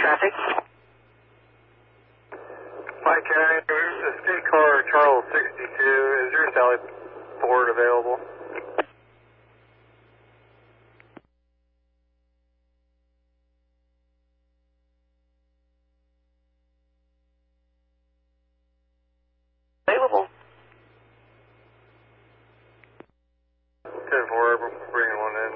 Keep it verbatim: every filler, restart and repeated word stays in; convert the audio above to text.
traffic. Mike County, this is State Car Charles sixty-two. Is your Sally Port available? Available. ten four, bringing one in.